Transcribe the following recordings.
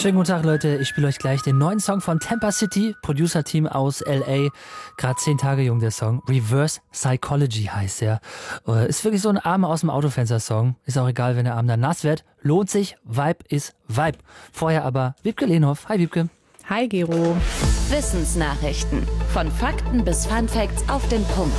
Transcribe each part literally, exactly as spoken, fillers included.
Schönen guten Tag, Leute. Ich spiele euch gleich den neuen Song von Tampa City, Producer-Team aus L A. Gerade zehn Tage jung, der Song. Reverse Psychology heißt er. Ist wirklich so ein Arme aus dem Autofenster-Song. Ist auch egal, wenn der Arm dann nass wird. Lohnt sich. Vibe ist Vibe. Vorher aber Wiebke Lehnhoff. Hi, Wiebke. Hi, Gero. Wissensnachrichten. Von Fakten bis Funfacts auf den Punkt.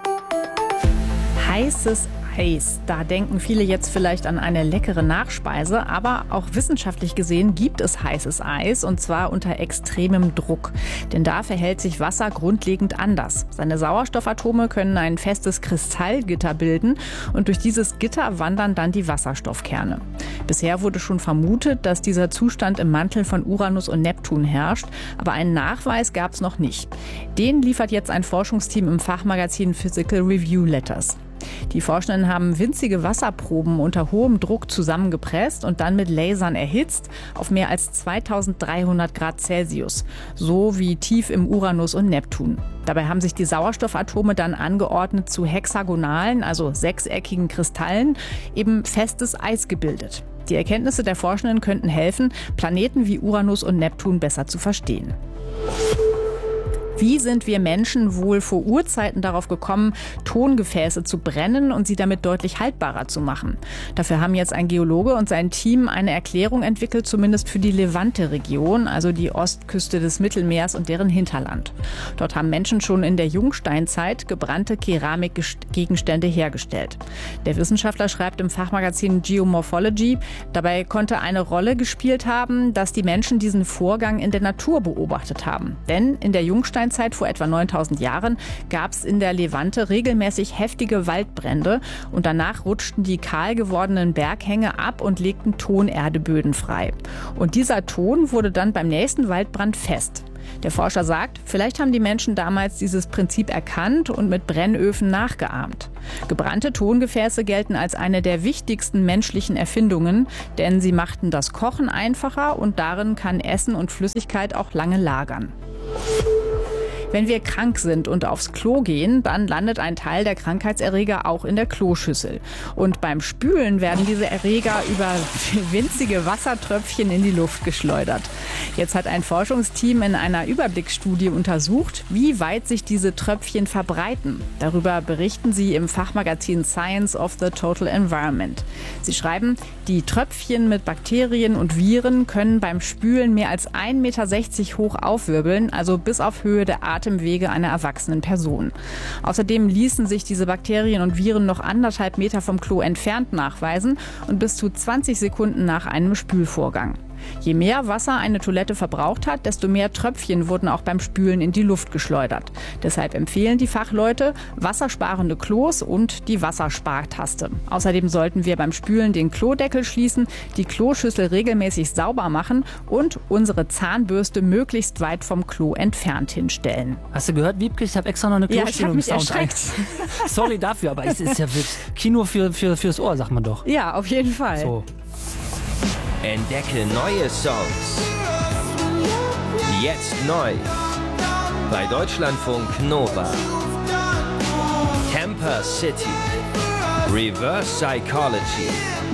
Heißes Eis. Da denken viele jetzt vielleicht an eine leckere Nachspeise, aber auch wissenschaftlich gesehen gibt es heißes Eis, und zwar unter extremem Druck. Denn da verhält sich Wasser grundlegend anders. Seine Sauerstoffatome können ein festes Kristallgitter bilden und durch dieses Gitter wandern dann die Wasserstoffkerne. Bisher wurde schon vermutet, dass dieser Zustand im Mantel von Uranus und Neptun herrscht, aber einen Nachweis gab es noch nicht. Den liefert jetzt ein Forschungsteam im Fachmagazin Physical Review Letters. Die Forschenden haben winzige Wasserproben unter hohem Druck zusammengepresst und dann mit Lasern erhitzt auf mehr als zweitausenddreihundert Grad Celsius, so wie tief im Uranus und Neptun. Dabei haben sich die Sauerstoffatome dann angeordnet zu hexagonalen, also sechseckigen Kristallen, eben festes Eis gebildet. Die Erkenntnisse der Forschenden könnten helfen, Planeten wie Uranus und Neptun besser zu verstehen. Wie sind wir Menschen wohl vor Urzeiten darauf gekommen, Tongefäße zu brennen und sie damit deutlich haltbarer zu machen? Dafür haben jetzt ein Geologe und sein Team eine Erklärung entwickelt, zumindest für die Levante-Region, also die Ostküste des Mittelmeers und deren Hinterland. Dort haben Menschen schon in der Jungsteinzeit gebrannte Keramikgegenstände hergestellt. Der Wissenschaftler schreibt im Fachmagazin Geomorphology, dabei konnte eine Rolle gespielt haben, dass die Menschen diesen Vorgang in der Natur beobachtet haben. Denn in der Jungsteinzeit Zeit vor etwa neuntausend Jahren gab es in der Levante regelmäßig heftige Waldbrände und danach rutschten die kahl gewordenen Berghänge ab und legten Tonerdeböden frei. Und dieser Ton wurde dann beim nächsten Waldbrand fest. Der Forscher sagt, vielleicht haben die Menschen damals dieses Prinzip erkannt und mit Brennöfen nachgeahmt. Gebrannte Tongefäße gelten als eine der wichtigsten menschlichen Erfindungen, denn sie machten das Kochen einfacher und darin kann Essen und Flüssigkeit auch lange lagern. Wenn wir krank sind und aufs Klo gehen, dann landet ein Teil der Krankheitserreger auch in der Kloschüssel. Und beim Spülen werden diese Erreger über winzige Wassertröpfchen in die Luft geschleudert. Jetzt hat ein Forschungsteam in einer Überblicksstudie untersucht, wie weit sich diese Tröpfchen verbreiten. Darüber berichten sie im Fachmagazin Science of the Total Environment. Sie schreiben, die Tröpfchen mit Bakterien und Viren können beim Spülen mehr als ein Meter sechzig hoch aufwirbeln, also bis auf Höhe der Atemwege einer erwachsenen Person. Außerdem ließen sich diese Bakterien und Viren noch anderthalb Meter vom Klo entfernt nachweisen und bis zu zwanzig Sekunden nach einem Spülvorgang. Je mehr Wasser eine Toilette verbraucht hat, desto mehr Tröpfchen wurden auch beim Spülen in die Luft geschleudert. Deshalb empfehlen die Fachleute wassersparende Klos und die Wasserspartaste. Außerdem sollten wir beim Spülen den Klodeckel schließen, die Kloschüssel regelmäßig sauber machen und unsere Zahnbürste möglichst weit vom Klo entfernt hinstellen. Hast du gehört, Wiebke? Ich habe extra noch eine Klospülung im Sound. Sorry dafür, aber es ist ja wirklich Kino für, für, fürs Ohr, sagt man doch. Ja, auf jeden Fall. So. Entdecke neue Songs. Jetzt neu. Bei Deutschlandfunk Nova. Tampa City. Reverse Psychology.